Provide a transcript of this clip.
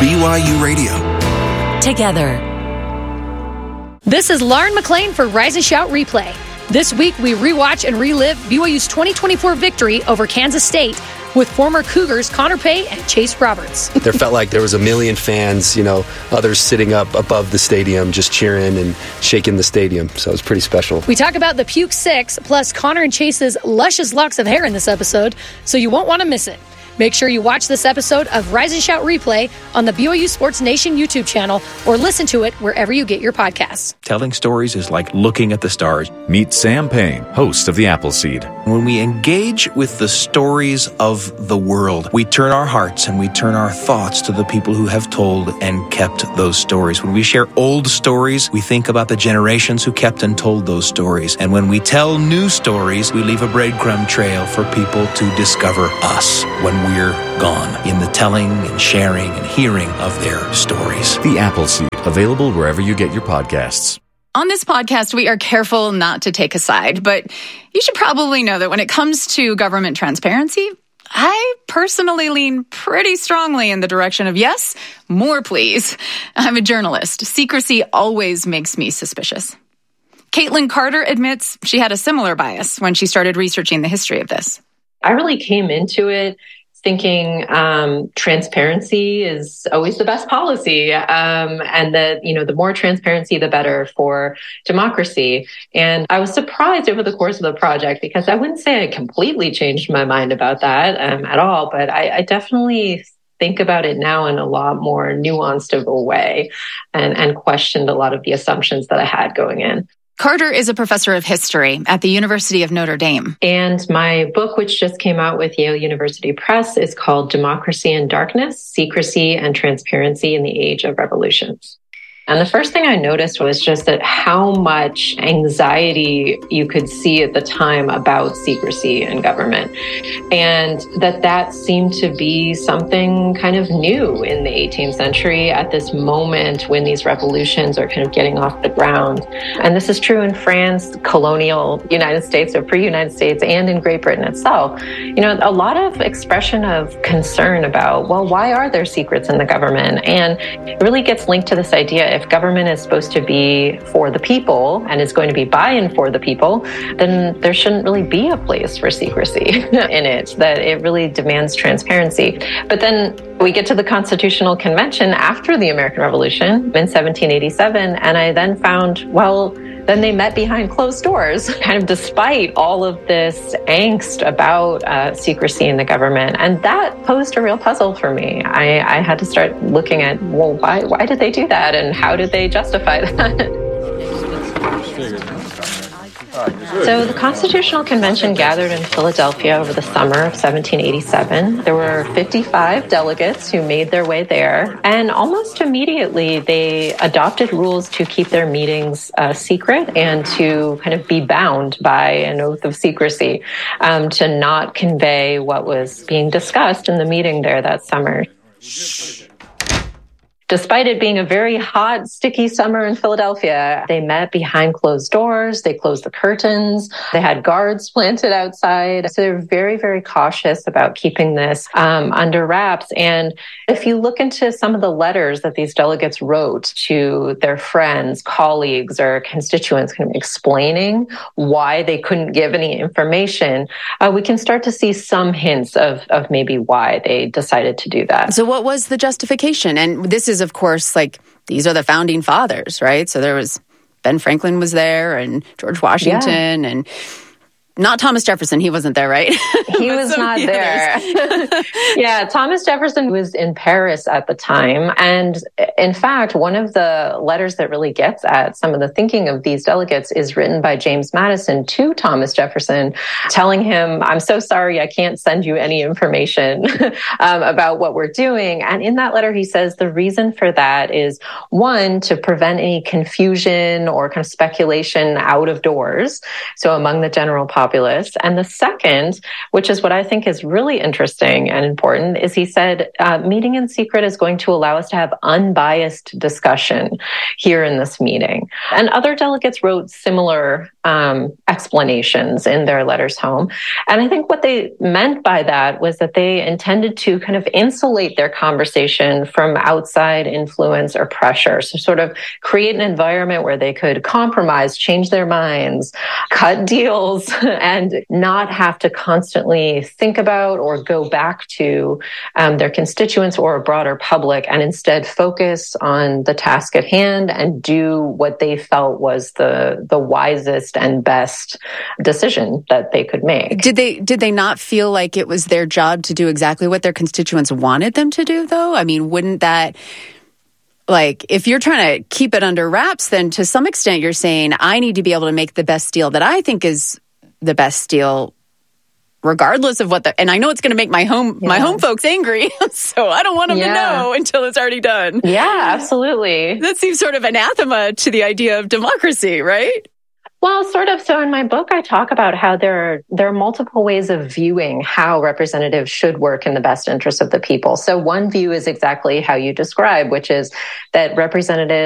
BYU Radio. Together. This is Lauren McLean for Rise and Shout Replay. This week, we rewatch and relive BYU's 2024 victory over Kansas State with former Cougars Connor Pay and Chase Roberts. There felt like there was a million fans, others sitting up above the stadium just cheering and shaking the stadium. So it was pretty special. We talk about the Puke Six, plus Connor and Chase's luscious locks of hair in this episode, so you won't want to miss it. Make sure you watch this episode of Rise and Shout Replay on the BYU Sports Nation YouTube channel or listen to it wherever you get your podcasts. Telling stories is like looking at the stars. Meet Sam Payne, host of The Appleseed. When we engage with the stories of the world, we turn our hearts and we turn our thoughts to the people who have told and kept those stories. When we share old stories, we think about the generations who kept and told those stories. And when we tell new stories, we leave a breadcrumb trail for people to discover us when we're gone, in the telling and sharing and hearing of their stories. The Appleseed, available wherever you get your podcasts. On this podcast, we are careful not to take a side, but you should probably know that when it comes to government transparency, I personally lean pretty strongly in the direction of yes, more please. I'm a journalist. Secrecy always makes me suspicious. Caitlin Carter admits she had a similar bias when she started researching the history of this. I really came into it thinking transparency is always the best policy, and that the more transparency, the better for democracy. And I was surprised over the course of the project because I wouldn't say I completely changed my mind about that at all, but I definitely think about it now in a lot more nuanced of a way and questioned a lot of the assumptions that I had going in. Carter is a professor of history at the University of Notre Dame. And my book, which just came out with Yale University Press, is called Democracy in Darkness, Secrecy and Transparency in the Age of Revolutions. And the first thing I noticed was just that how much anxiety you could see at the time about secrecy in government. And that seemed to be something kind of new in the 18th century at this moment when these revolutions are kind of getting off the ground. And this is true in France, colonial United States or pre-United States, and in Great Britain itself. A lot of expression of concern about, well, why are there secrets in the government? And it really gets linked to this idea, if government is supposed to be for the people and is going to be by and for the people, then there shouldn't really be a place for secrecy in it, that it really demands transparency. But then we get to the Constitutional Convention after the American Revolution in 1787, and I then found, then they met behind closed doors, kind of despite all of this angst about secrecy in the government. And that posed a real puzzle for me. I had to start looking at, why did they do that? And how did they justify that? So the Constitutional Convention gathered in Philadelphia over the summer of 1787. There were 55 delegates who made their way there, and almost immediately they adopted rules to keep their meetings secret and to kind of be bound by an oath of secrecy, to not convey what was being discussed in the meeting there that summer. Despite it being a very hot, sticky summer in Philadelphia, they met behind closed doors. They closed the curtains. They had guards planted outside. So they're very, very cautious about keeping this under wraps. And if you look into some of the letters that these delegates wrote to their friends, colleagues, or constituents, kind of explaining why they couldn't give any information, we can start to see some hints of maybe why they decided to do that. So what was the justification? And this is, of course, these are the founding fathers, right? So there was Ben Franklin was there and George Washington and not Thomas Jefferson. He wasn't there, right? He was not there. Yeah, Thomas Jefferson was in Paris at the time. And in fact, one of the letters that really gets at some of the thinking of these delegates is written by James Madison to Thomas Jefferson, telling him, I'm so sorry, I can't send you any information about what we're doing. And in that letter, he says the reason for that is, one, to prevent any confusion or kind of speculation out of doors, so among the general population, populace. And the second, which is what I think is really interesting and important, is he said, meeting in secret is going to allow us to have unbiased discussion here in this meeting. And other delegates wrote similar explanations in their letters home. And I think what they meant by that was that they intended to kind of insulate their conversation from outside influence or pressure. So sort of create an environment where they could compromise, change their minds, cut deals, and not have to constantly think about or go back to their constituents or a broader public, and instead focus on the task at hand and do what they felt was the wisest and best decision that they could make. Did they not feel like it was their job to do exactly what their constituents wanted them to do, though? I mean, wouldn't that, like, if you're trying to keep it under wraps, then to some extent you're saying, I need to be able to make the best deal that I think is the best deal, regardless of what and I know it's going to make my home folks angry, so I don't want them to know until it's already done. Yeah, absolutely. That seems sort of anathema to the idea of democracy, right? Well, sort of. So in my book, I talk about how there are multiple ways of viewing how representatives should work in the best interest of the people. So one view is exactly how you describe, which is that representatives